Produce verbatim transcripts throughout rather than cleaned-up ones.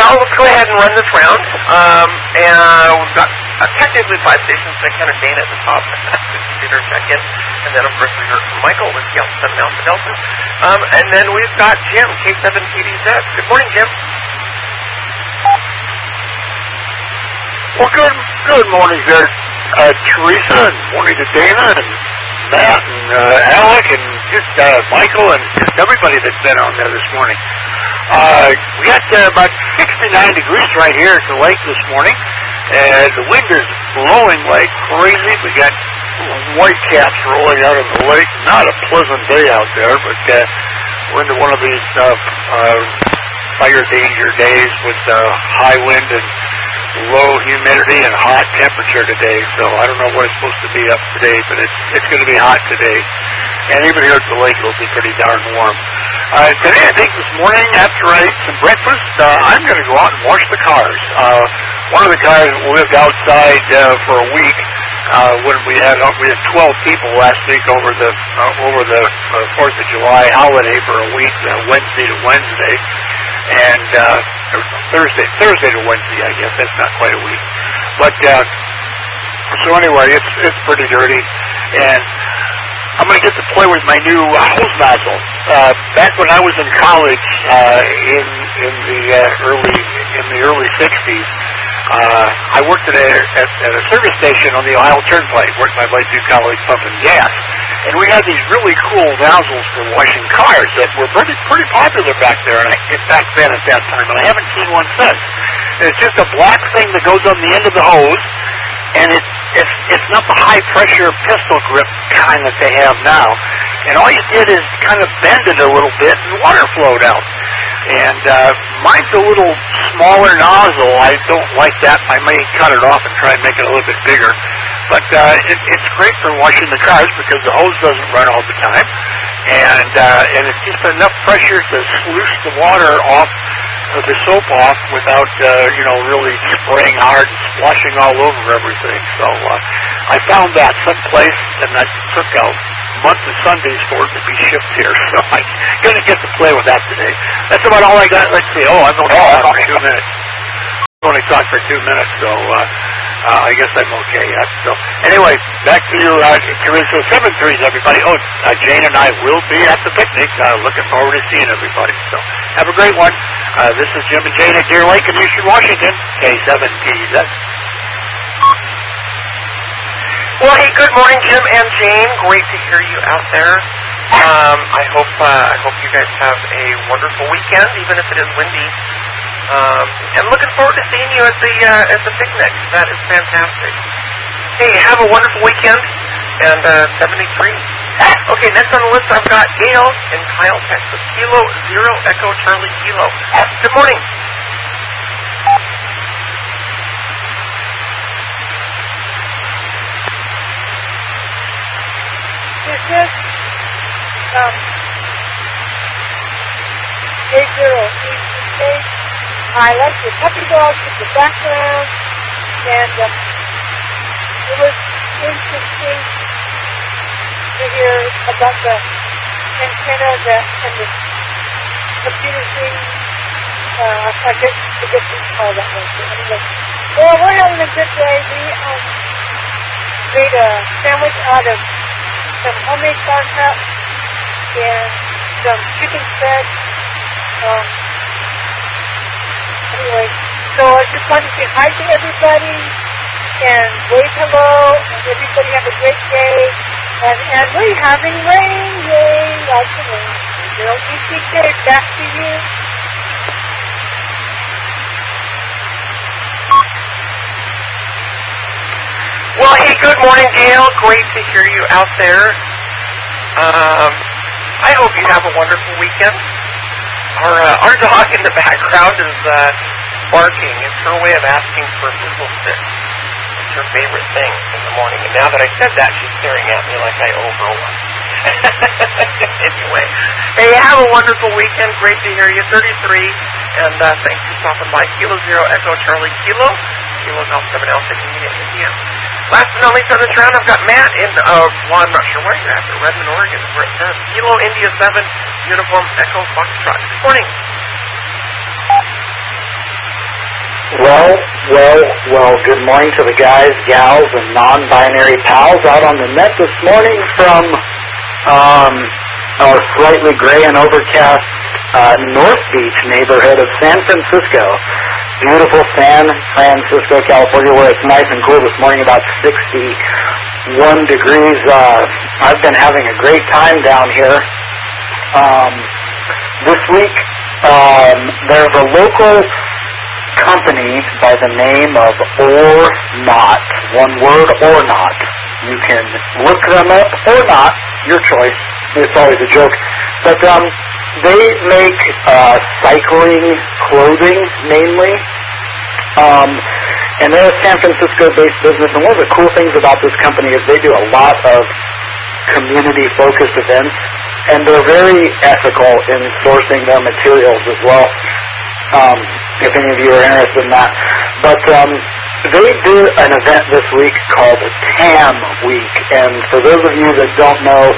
Well, let's go ahead and run this round. Um, and we've got uh, technically five stations, so kind of Dana at the top. Computer check-in. And then, of course, we heard from Michael with Yelp seven Alpha Delta. Um, and then we've got Jim, K seven P D Z. Good morning, Jim. Well, good, good morning there, uh, Teresa, and morning to Dana, and Matt, and uh, Alec, and just uh, Michael, and just everybody that's been on there this morning. Uh, we got uh, about sixty-nine degrees right here at the lake this morning, and the wind is blowing like crazy. We got white caps rolling out of the lake. Not a pleasant day out there, but uh, we're into one of these uh, uh, fire danger days with uh, high wind and low humidity and hot temperature today. So I don't know what it's supposed to be up today, but it's it's going to be hot today. And even here at the lake, it'll be pretty darn warm. Uh, today, I think this morning, after I ate some breakfast, uh, I'm going to go out and wash the cars. Uh, one of the cars lived outside uh, for a week uh, when we had uh, we had twelve people last week over the uh, over the uh, Fourth of July holiday for a week, uh, Wednesday to Wednesday, and uh, or Thursday Thursday to Wednesday, I guess. That's not quite a week, but uh, so anyway, it's it's pretty dirty, and I'm going to get to play with my new uh, hose nozzle. Uh, back when I was in college uh, in in the uh, early in the early sixties, uh, I worked at a, at, at a service station on the Ohio Turnpike. Worked my way through college pumping gas, and we had these really cool nozzles for washing cars that were pretty pretty popular back there. And I, back then at that time, and I haven't seen one since. And it's just a black thing that goes on the end of the hose. And it, it's it's not the high-pressure pistol grip kind that they have now. And all you did is kind of bend it a little bit, and water flowed out. And uh, mine's a little smaller nozzle. I don't like that. I may cut it off and try and make it a little bit bigger. But uh, it, it's great for washing the cars because the hose doesn't run all the time. And, uh, and it's just enough pressure to sluice the water off, uh, the soap off, without, uh, you know, really spraying hard and splashing all over everything. So uh, I found that someplace, and I took a month of Sundays for it to be shipped here. So I'm going to get to play with that today. That's about all I got. Let's see. Oh, I'm only oh, talking for two minutes. I'm only talking for two minutes, so uh, uh, I guess I'm okay. Yeah. So anyway, back to you, uh, Teresa. Seven threes, everybody. Oh, uh, Jane and I will be at the picnic. Uh, looking forward to seeing everybody. So have a great one. Uh, this is Jim and Jane at Deer Lake in Eastern Washington. K seven P Z. Well, hey, good morning, Jim and Jane. Great to hear you out there. Um, I hope uh, I hope you guys have a wonderful weekend, even if it is windy. Um, and looking forward to seeing you at the uh, at the picnic. That is fantastic. Hey, have a wonderful weekend. And uh, seventy-three. Okay, next on the list I've got Gail in Kyle, Texas. Kilo Zero Echo Charlie Kilo. Good morning. This is um, eight zero eight. I like the puppy dogs in the background, and um, it was interesting to hear about the antenna that and the computer thing. Uh, I guess I guess we call that one. Anyway, well, we're having a good day. We um, made a sandwich out of some homemade sauerkraut and some chicken spread. Um, anyway, so I just wanted to say hi to everybody and wave hello, and everybody have a great day. And, and we're having rain, yay, lots of rain. Zero E C K, back to you. Well, hey, good morning, Gail. Great to hear you out there. Um, I hope you have a wonderful weekend. Our uh, our dog in the background is uh, barking. It's her way of asking for fizzle sticks. It's her favorite thing in the morning. And now that I said that, she's staring at me like I owe her one. Anyway, hey, have a wonderful weekend. Great to hear you. thirty-three, and uh, thanks for stopping by. Kilo Zero Echo Charlie Kilo. Kilo Golf seven Alpha India, India. Last but not least on this round, I've got Matt in, uh, well, I'm not sure where you're at, but Redmond, Oregon, where it says Kilo India seven, Uniform Echo Foxtrot. Good morning. Well, well, well, good morning to the guys, gals, and non-binary pals out on the net this morning from um, our slightly gray and overcast uh, North Beach neighborhood of San Francisco. Beautiful San Francisco, California, where it's nice and cool this morning, about sixty-one degrees. Uh, I've been having a great time down here. Um, this week, um, there's a local company by the name of Or Not. One word, Or Not. You can look them up or not, your choice. It's always a joke. But um, they make uh, cycling clothing, mainly. Um, and they're a San Francisco-based business. And one of the cool things about this company is they do a lot of community-focused events. And they're very ethical in sourcing their materials as well. Um, if any of you are interested in that. But um, they do an event this week called TAM Week. And for those of you that don't know,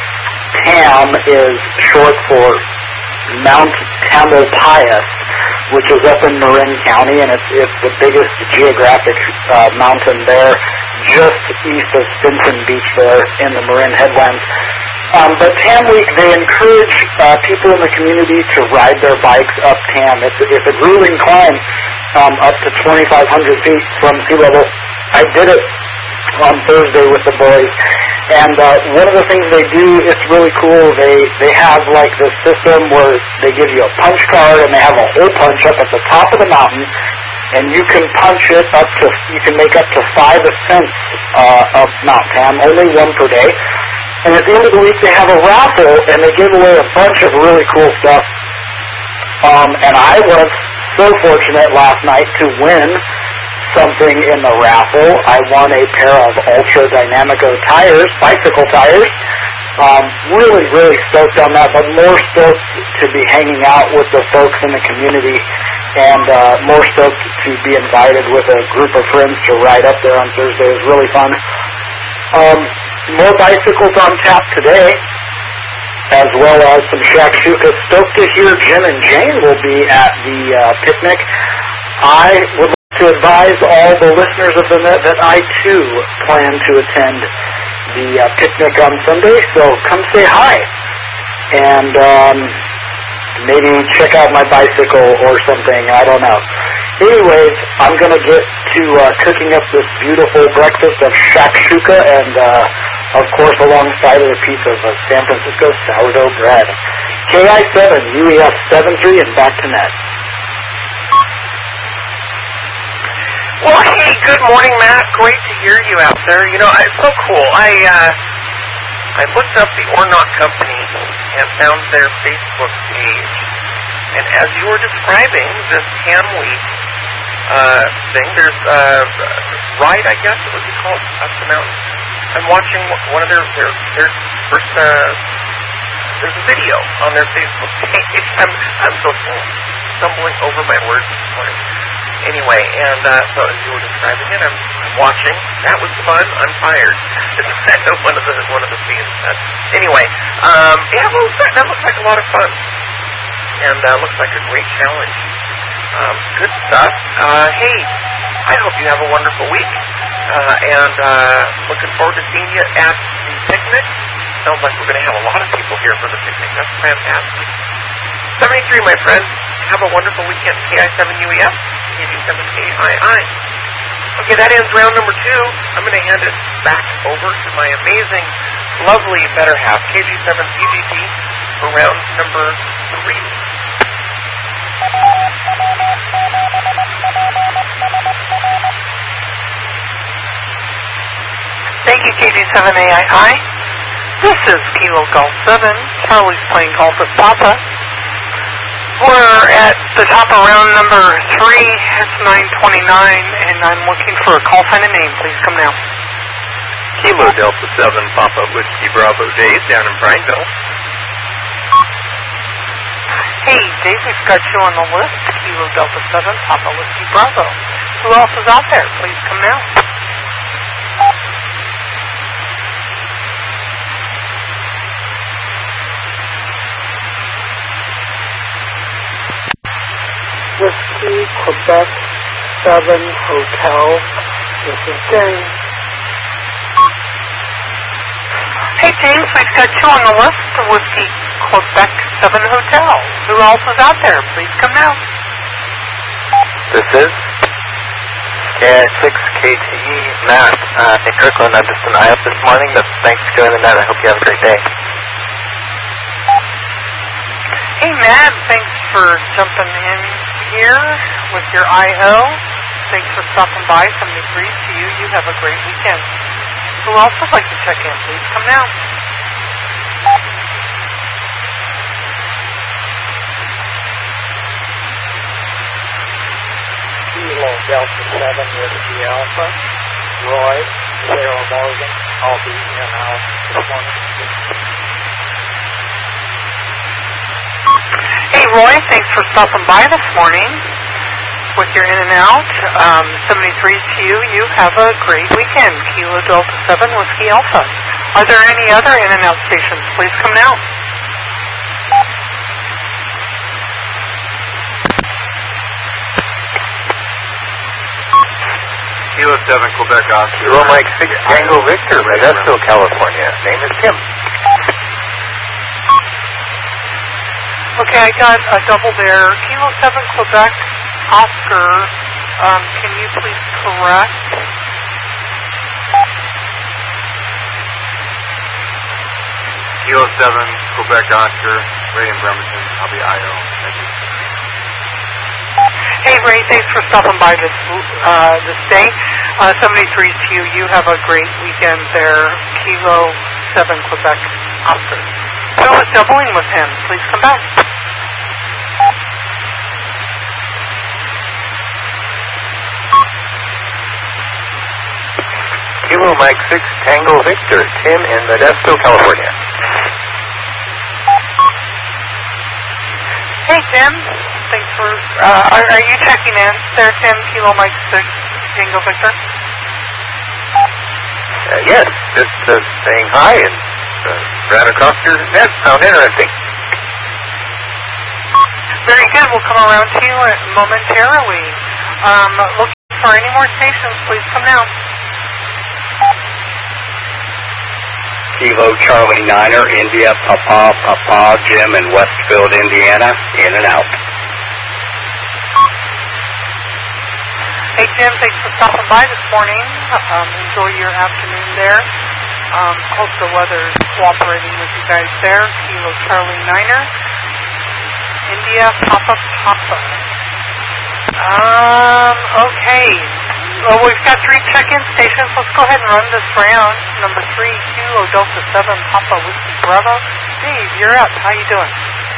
TAM is short for Mount Tamalpais, which is up in Marin County, and it's, it's the biggest geographic uh, mountain there, just east of Stinson Beach there in the Marin Headlands. Um, but TAM Week, they encourage uh, people in the community to ride their bikes up TAM. It's, it's a grueling climb um, up to twenty-five hundred feet from sea level. I did it on Thursday with the boys. And uh, one of the things they do, it's really cool, they, they have like this system where they give you a punch card and they have a hole punch up at the top of the mountain, and you can punch it up to, you can make up to five ascents uh, of Mount Tam, only one per day. And at the end of the week, they have a raffle, and they give away a bunch of really cool stuff. Um, and I was so fortunate last night to win something in the raffle. I won a pair of Ultra Dynamico tires, bicycle tires. Um, really, really stoked on that, but more stoked to be hanging out with the folks in the community, and uh, more stoked to be invited with a group of friends to ride up there on Thursday. It was really fun. Um, more bicycles on tap today, as well as some shakshuka. Stoked to hear Jim and Jane will be at the uh, picnic. I would like to advise all the listeners of the net that I too plan to attend the uh, picnic on Sunday, so come say hi and um, maybe check out my bicycle or something. I don't know. Anyways, I'm going to get to uh, cooking up this beautiful breakfast of shakshuka and, uh, of course, alongside of a piece of uh, San Francisco sourdough bread. K I seven, U E F seven three, and back to net. Well, hey, good morning, Matt. Great to hear you out there. You know, it's so cool. I uh, I looked up the Or Not Company and found their Facebook page. And as you were describing this TAM Week uh, thing, there's uh, Ride, I guess it would be called, up the mountain. I'm watching one of their their, their first. Uh, there's a video on their Facebook page. I'm I'm so stumbling over my words this morning. Anyway, and uh, so as you were describing it, I'm, I'm watching. That was fun. I'm tired. It's one of the one of the scenes. But anyway, um, yeah, well, that, that looks like a lot of fun, and uh, looks like a great challenge. Um, good stuff. Uh, hey, I hope you have a wonderful week, uh, and uh, looking forward to seeing you at the picnic. Sounds like we're going to have a lot of people here for the picnic. That's fantastic. seventy-three, my friends. Have a wonderful weekend. K I seven U E F, K G seven K I I. Okay, that ends round number two. I'm going to hand it back over to my amazing, lovely better half, K G seven C G T, for round number three. Thank you, K G seven A I I. This is Kilo Golf seven. Charlie's playing golf with Papa. We're at the top of round number three. It's nine twenty-nine, and I'm looking for a call sign and name. Please come now. Kilo Delta seven, Papa Whiskey Bravo Dave down in Prineville. Hey, Dave, we've got you on the list. Kilo Delta seven, Papa Whiskey Bravo. Who else is out there? Please come now. Whiskey, Quebec, seven Hotel. This is James. Hey, James, we've got you on the list with the Quebec seven Hotel. Who else is out there? Please come now. This is K I six K T E, Matt, uh, in Kirkland. I'm just in Iowa this morning, but thanks for joining, Matt. I hope you have a great day. Hey, Matt, thanks for jumping in here with your I O. Thanks for stopping by. Somebody greets to you. You have a great weekend. Who else would like to check in? Please come now. Kilo Delta seven Whiskey Alpha. Roy, Sarah Morgan. I'll be in-house this morning. Hey, Roy, thanks for stopping by this morning with your in and out. Um, seventy-three to you. You have a great weekend. Kilo Delta seven Whiskey Alpha. Are there any other in and out stations? Please come now. Kilo seven Quebec Oscar. Zero Mike six Tango Victor, Modesto, California. Name is Tim. Okay, I got a double there. Kilo seven Quebec Oscar. Um, can you please correct? Kilo seven Quebec Oscar, Ray in Bremerton. I'll be I O. Thank you. Hey, Ray, thanks for stopping by this uh, this day. Uh, seventy-three to you. You have a great weekend there. Kilo seven Quebec Oscar. Who is doubling with him? Please come back. Kilo Mike six Tango Victor, Tim in Modesto, California. Hey, Tim. Thanks for, uh, are, are you checking in there, Tim? Kilo Mike six Tango Victor? Uh, yes, just uh, saying hi and uh, ran across your net. Sound interesting. Very good. We'll come around to you momentarily. Um, looking for any more stations, please come now. Kilo Charlie Niner, India, Papa, Papa, Jim in Westfield, Indiana, in and out. Hey, Jim, thanks for stopping by this morning. Um, enjoy your afternoon there. Um, hope the weather is cooperating with you guys there. Kilo Charlie Niner, India, Papa, Papa. Um, okay. Well, we've got three check-in stations. Let's go ahead and run this round. Number three, Kilo Delta seven, Papa Whiskey Bravo. Steve, you're up. How you doing?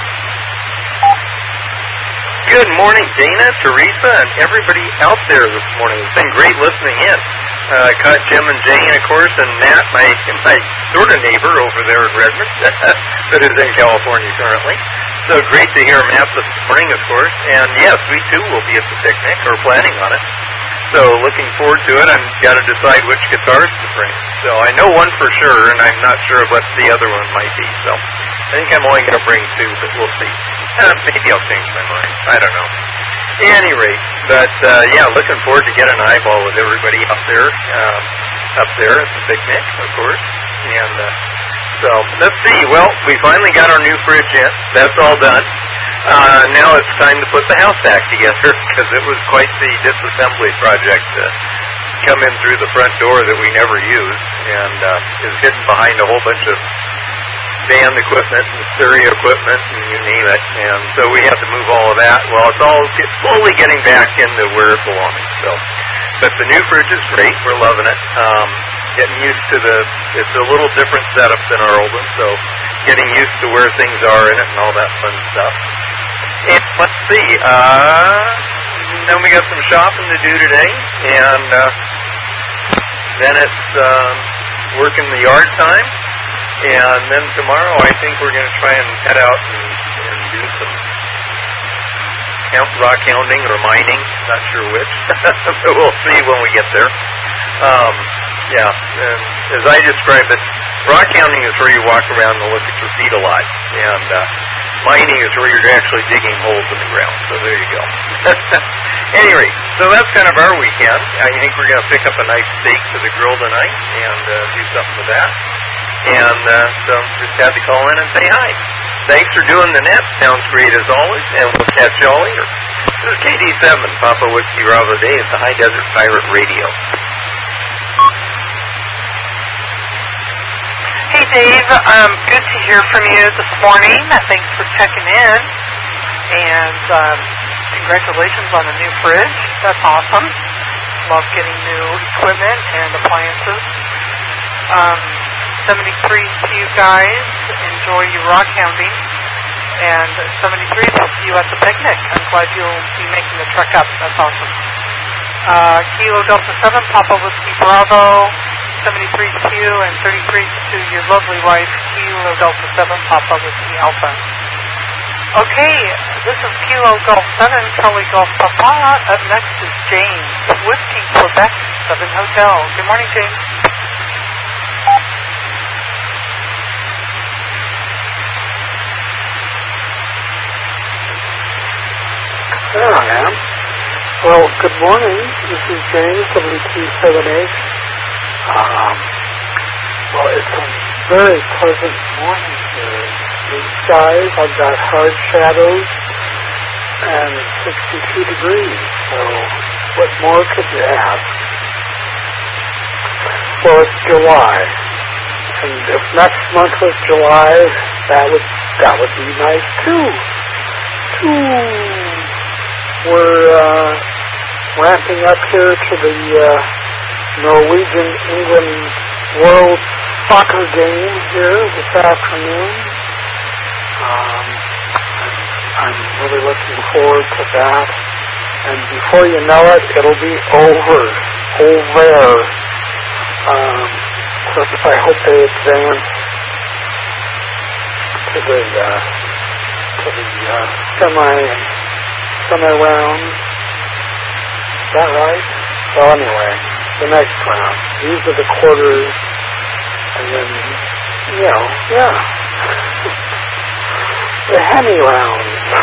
Good morning, Dana, Teresa, and everybody out there this morning. It's been great listening in. Uh, caught Jim and Jane, of course, and Matt, my my sort of neighbor over there in Redmond, that is in California currently. So great to hear Matt this morning, of course. And yes, we too will be at the picnic, or planning on it. So looking forward to it. I've got to decide which guitars to bring. So I know one for sure, and I'm not sure what the other one might be. So I think I'm only going to bring two, but we'll see. Uh, maybe I'll change my mind. I don't know. At any rate, but uh, yeah, looking forward to getting an eyeball with everybody up there, um, up there at the picnic, of course. And uh, so let's see. Well, we finally got our new fridge in. That's all done. Uh, now it's time to put the house back together because it was quite the disassembly project to come in through the front door that we never used and uh, is hidden behind a whole bunch of band equipment and stereo equipment and you name it. And so we had to move all of that. Well, it's all get, slowly getting back into where it belongs. So, but the new fridge is great. We're loving it. Um, getting used to the, it's a little different setup than our old one. So getting used to where things are in it and all that fun stuff. And let's see, uh, then we got some shopping to do today, and uh, then it's um, working the yard time, and then tomorrow I think we're going to try and head out and, and do some count, rock hounding or mining, not sure which, but we'll see when we get there. Um, yeah, and as I describe it, rock hounding is where you walk around and look at your feet a lot, and uh, mining is where you're actually digging holes in the ground. So there you go. Anyway, So that's kind of our weekend. I think we're going to pick up a nice steak to the grill tonight and uh, do something with that. And uh, so just had to call in and say hi. Thanks for doing the net. Sounds great as always, and we'll catch y'all later. This is K D seven, Papa Whiskey Bravo Day. It's the High Desert Pirate Radio. Hey, Dave. Um, good to hear from you this morning. Thanks for checking in. And um, congratulations on the new fridge. That's awesome. Love getting new equipment and appliances. Um, seventy-three to you guys. Enjoy your rock hounding. And seventy-three, we'll see you at the picnic. I'm glad you'll be making the trek up. That's awesome. Uh, Kilo Delta seven, Papa Whiskey Bravo. seventy-three to you and thirty-three to your lovely wife, Kilo Delta seven, Papa Whiskey Alpha. Okay, this is Kilo Golf seven, Charlie Golf Papa. Up next is James, Whiskey Quebec seven Hotel. Good morning, James. There I am. Well, good morning. This is James, W T seven H. Um, well, it's a very pleasant morning here. Blue skies, I've got hard shadows, and sixty-two degrees. So, what more could you ask? Well, it's July, and if next month was July, that would that would be nice too. Ooh. We're uh, ramping up here to the uh, Norwegian-England World Soccer game here this afternoon. Um, I'm really looking forward to that. And before you know it, it'll be over. Over. Um, of course, I hope they advance to the, uh, to the uh, semi semi-round. Is that right? Well, anyway, the next round. These are the quarters, and then, you know, yeah. The Hemi round.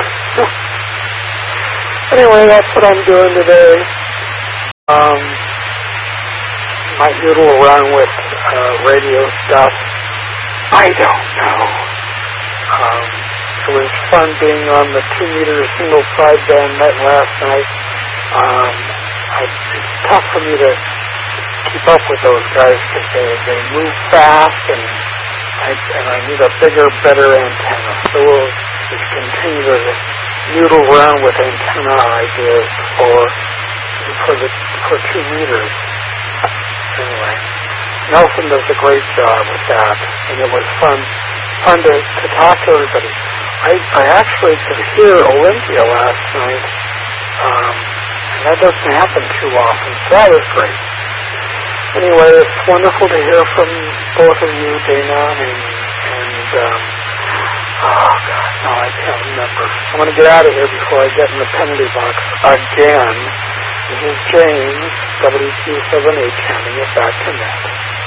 Anyway, that's what I'm doing today. Um, might noodle around with uh, radio stuff. I don't know. Um, It was fun being on the two-meter single sideband net last night. Um, I, it's tough for me to keep up with those guys because they, they move fast, and I, and I need a bigger, better antenna. So we'll just continue to noodle around with antenna ideas for for the for two meters. Anyway, Nelson does a great job with that, and it was fun fun to, to talk to everybody. I, I actually could hear Olympia last night, um, and that doesn't happen too often, so that was great. Anyway, it's wonderful to hear from both of you, Dana, and, and um, oh, God, no, I can't remember. I'm going to get out of here before I get in the penalty box again. This is James, W Q seven H, handing it back to Matt.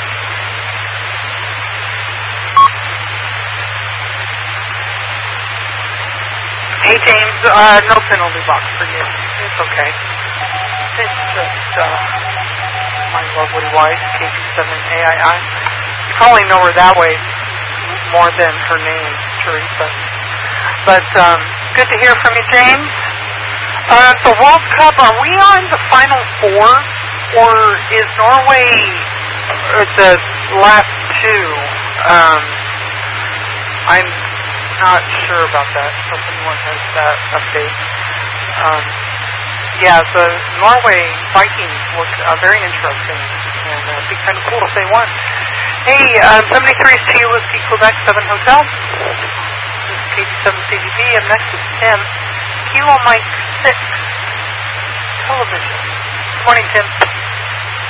Hey, James, uh, no penalty box for you. It's okay. It's just, uh, my lovely wife, K T seven A I I. You probably know her that way more than her name, Teresa. But, um, good to hear from you, James. Uh, the World Cup, are we on the Final Four? Or is Norway uh, the last two? Um, I'm not sure about that. If anyone has that update. Um, yeah, the Norway Vikings look uh, very interesting, and uh, it'd be kind of cool if they won. Hey, uh, seventy-three is T Whiskey Quebec seven Hotel. This is K T seven C D B, and next is Tim. Kilo Mike six Television. Morning, Tim.